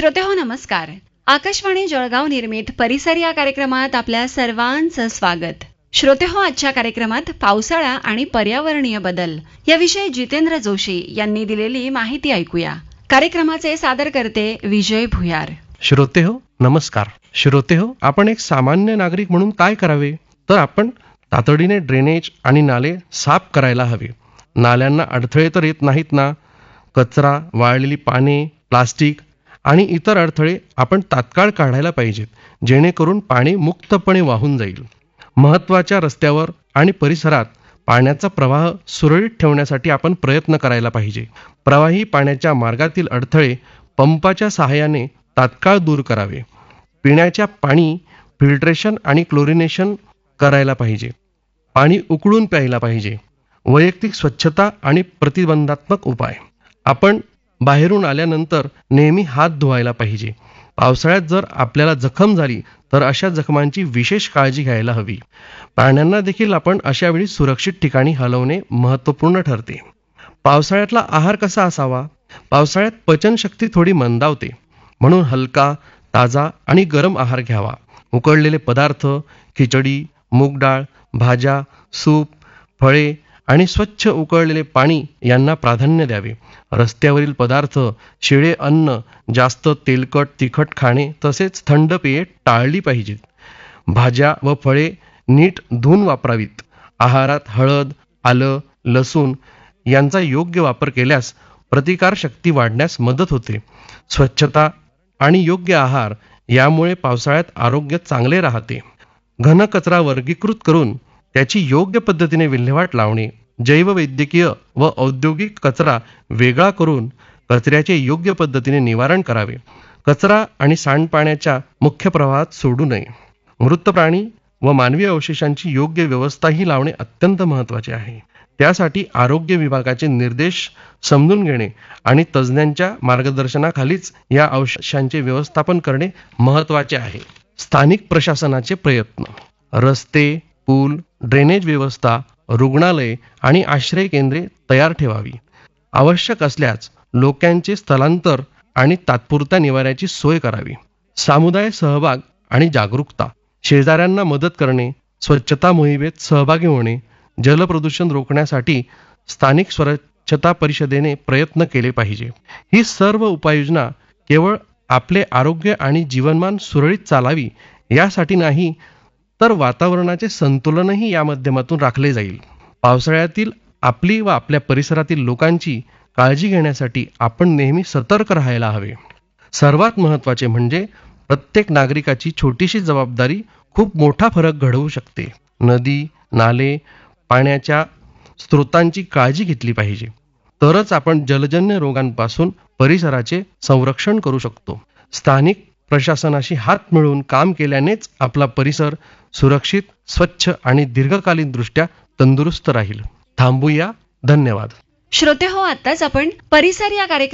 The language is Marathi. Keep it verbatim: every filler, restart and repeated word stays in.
श्रोतेहो नमस्कार. आकाशवाणी जळगाव निर्मित परिसर या कार्यक्रमात आपल्या सर्वांचं स्वागत. श्रोतेहो, आजच्या कार्यक्रमात पावसाळा आणि पर्यावरणीय बदल याविषयी जितेंद्र जोशी यांनी दिलेली माहिती ऐकूया. कार्यक्रमाचे सादर करते विजय भुयार. श्रोतेहो नमस्कार. श्रोतेहो, आपण एक सामान्य नागरिक म्हणून काय करावे, तर आपण तातडीने ड्रेनेज आणि नाले साफ करायला हवे. नाल्यांना अडथळे तर येत नाहीत ना? कचरा, वाळलेली पाने, प्लास्टिक आणि इतर अडथळे आपण तात्काळ काढायला पाहिजेत, जेणेकरून पाणी मुक्तपणे वाहून जाईल. महत्त्वाच्या रस्त्यावर आणि परिसरात पाण्याचा प्रवाह सुरळीत ठेवण्यासाठी आपण प्रयत्न करायला पाहिजे. प्रवाही पाण्याच्या मार्गातील अडथळे पंपाच्या सहाय्याने तात्काळ दूर करावे. पिण्याच्या पाणी फिल्ट्रेशन आणि क्लोरिनेशन करायला पाहिजे. पाणी उकळून प्यायला पाहिजे. वैयक्तिक स्वच्छता आणि प्रतिबंधात्मक उपाय. आपण बाहेरून आल्यानंतर नेहमी हात धुवायला पाहिजे. पावसाळ्यात जर आपल्याला जखम झाली तर अशा जखमांची विशेष काळजी घ्यायला हवी. प्राण्यांना देखील आपण अशा वेळी सुरक्षित ठिकाणी हलवणे महत्त्वपूर्ण ठरते. पावसाळ्यातला आहार कसा असावा? पावसाळ्यात पचनशक्ती थोडी मंदावते, म्हणून हलका, ताजा आणि गरम आहार घ्यावा. उकडलेले पदार्थ, खिचडी, मूग डाळ, भाज्या, सूप, फळे आणि स्वच्छ उकळलेले पाणी यांना प्राधान्य द्यावे. रस्त्यावरील पदार्थ, शिळे अन्न, जास्त तेलकट तिखट खाणे तसेच थंड पेये टाळली पाहिजेत. भाज्या व फळे नीट धुवून वापरावीत. आहारात हळद, आलं, लसूण यांचा योग्य वापर केल्यास प्रतिकारशक्ती वाढण्यास मदत होते. स्वच्छता आणि योग्य आहार यामुळे पावसाळ्यात आरोग्य चांगले राहते. घनकचरा वर्गीकृत करून त्याची योग्य पद्धतीने विल्हेवाट लावणे. जैववैद्यकीय व औद्योगिक कचरा वेगळा करून कचऱ्याचे योग्य पद्धतीने निवारण करावे. कचरा आणि सांडपाण्याच्या मुख्य प्रवाहात सोडू नये. मृत प्राणी व मानवी अवशेषांची योग्य व्यवस्थाही लावणे अत्यंत महत्त्वाचे आहे. त्यासाठी आरोग्य विभागाचे निर्देश समजून घेणे आणि तज्ज्ञांच्या मार्गदर्शनाखालीच या अवशेषांचे व्यवस्थापन करणे महत्त्वाचे आहे. स्थानिक प्रशासनाचे प्रयत्न. रस्ते, पूल, ड्रेनेज व्यवस्था, रुग्णालये आणि आश्रय केंद्रे तयार ठेवावी. आवश्यक असल्यास लोकांचे स्थलांतर आणि तात्पुरत्या निवाऱ्याची सोय करावी. समुदाय सहभाग आणि जागरूकता. शेजाऱ्यांना मदत करणे, स्वच्छता मोहिमेत सहभागी होणे, जलप्रदूषण रोखण्यासाठी स्थानिक स्वच्छता परिषदेने प्रयत्न केले पाहिजे. ही सर्व उपाययोजना केवळ आपले आरोग्य आणि जीवनमान सुरळीत चालावी यासाठी नाही, तर वातावरणाचे संतुलनही या माध्यमातून राखले जाईल. पावसाळ्यातील आपली व आपल्या परिसरातील लोकांची काळजी घेण्यासाठी आपण नेहमी सतर्क राहायला हवे. सर्वात महत्त्वाचे म्हणजे प्रत्येक नागरिकाची छोटीशी जबाबदारी खूप मोठा फरक घडवू शकते. नदी, नाले, पाण्याच्या स्रोतांची काळजी घेतली पाहिजे, तरच आपण जलजन्य रोगांपासून परिसराचे संरक्षण करू शकतो. स्थानिक प्रशासनाशी हात मिळवून काम केल्यानेच आपला परिसर सुरक्षित, स्वच्छ आणि दीर्घकालीन दृष्ट्या तंदुरुस्त राहील. थांबूया. धन्यवाद. श्रोतेहो, आताच आपण परिसर या कार्यक्रमात